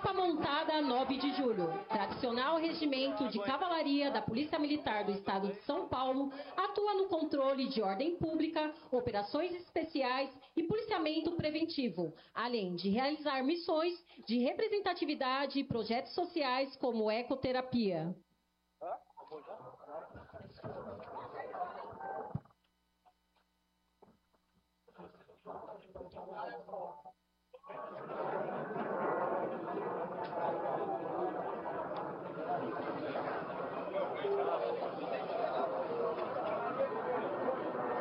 Tropa Montada 9 de Julho, tradicional regimento de cavalaria da Polícia Militar do Estado de São Paulo, atua no controle de ordem pública, operações especiais e policiamento preventivo, além de realizar missões de representatividade e projetos sociais como ecoterapia.